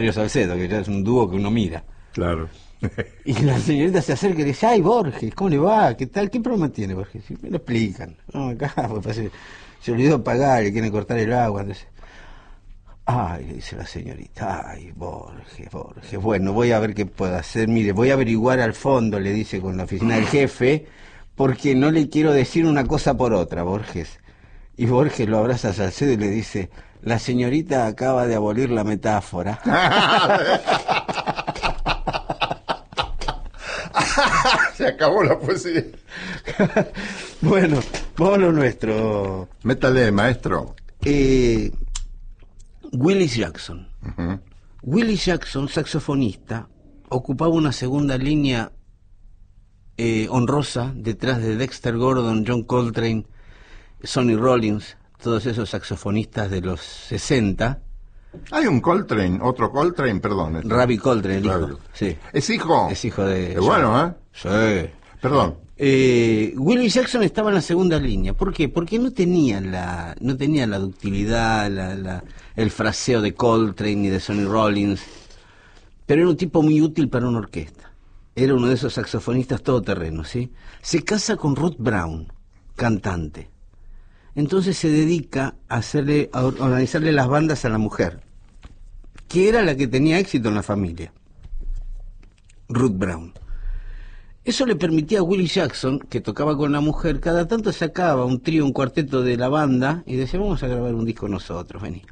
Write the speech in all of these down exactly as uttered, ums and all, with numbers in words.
Salcedo, que ya es un dúo que uno mira. Claro. Y la señorita se acerca y dice, ay, Borges, ¿cómo le va? ¿Qué tal? ¿Qué problema tiene Borges? Y me lo explican. No, acá pues, parece, se olvidó pagar y quieren cortar el agua. Entonces, ay, le dice la señorita, ay, Borges, Borges, bueno, voy a ver qué puedo hacer. Mire, voy a averiguar al fondo, le dice con la oficina del jefe, porque no le quiero decir una cosa por otra, Borges. Y Borges lo abraza a Salcedo y le dice, la señorita acaba de abolir la metáfora. Se acabó la poesía. Bueno, vamos a lo nuestro. Métale, maestro. Eh, Willis Jackson. Uh-huh. Willis Jackson, saxofonista, ocupaba una segunda línea eh, honrosa detrás de Dexter Gordon, John Coltrane, Sonny Rollins, todos esos saxofonistas de los sesenta. Hay un Coltrane, otro Coltrane, perdón. Este. Ravi Coltrane, el hijo. Ravi. Sí. ¿Es hijo? Es hijo de... Es bueno, ¿eh? Sí. Perdón. Eh, Willis Jackson estaba en la segunda línea. ¿Por qué? Porque no tenía la, no tenía la ductilidad, la, la, el fraseo de Coltrane ni de Sonny Rollins, pero era un tipo muy útil para una orquesta. Era uno de esos saxofonistas todoterrenos, ¿sí? Se casa con Ruth Brown, cantante. Entonces se dedica a hacerle, a organizarle las bandas a la mujer, que era la que tenía éxito en la familia, Ruth Brown. Eso le permitía a Willis Jackson, que tocaba con la mujer, cada tanto sacaba un trío, un cuarteto de la banda y decía, vamos a grabar un disco nosotros, vení.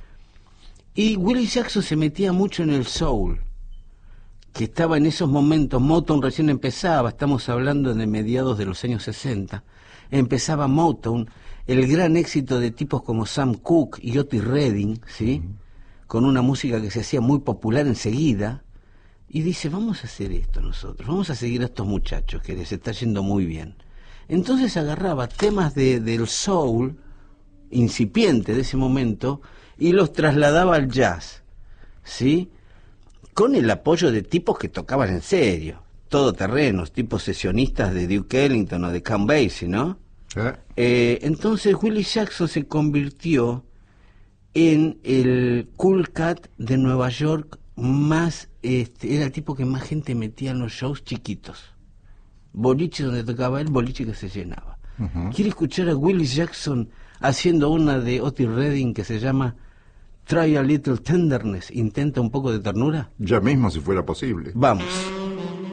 Y Willis Jackson se metía mucho en el soul, que estaba en esos momentos, Motown recién empezaba, estamos hablando de mediados de los años sesenta, empezaba Motown, el gran éxito de tipos como Sam Cooke y Otis Redding, ¿sí? Uh-huh. Con una música que se hacía muy popular enseguida, y dice, vamos a hacer esto nosotros, vamos a seguir a estos muchachos que les está yendo muy bien. Entonces agarraba temas de, del soul, incipiente de ese momento, y los trasladaba al jazz, ¿sí? Con el apoyo de tipos que tocaban en serio, todoterrenos, tipos sesionistas de Duke Ellington o de Count Basie, ¿no? ¿Eh? Eh, entonces Willis Jackson se convirtió en el cool cat de Nueva York más, este, era el tipo que más gente metía en los shows chiquitos. Boliche donde tocaba él, boliche que se llenaba. Uh-huh. ¿Quiere escuchar a Willis Jackson haciendo una de Otis Redding que se llama Try a Little Tenderness? ¿Intenta un poco de ternura? Ya mismo, si fuera posible. Vamos.